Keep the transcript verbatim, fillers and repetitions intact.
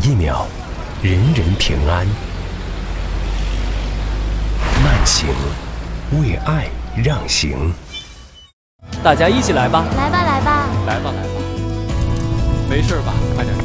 一秒，人人平安。慢行，为爱让行。 大家一起来吧！ 来吧，来吧， 来吧，来吧，没事吧？快点。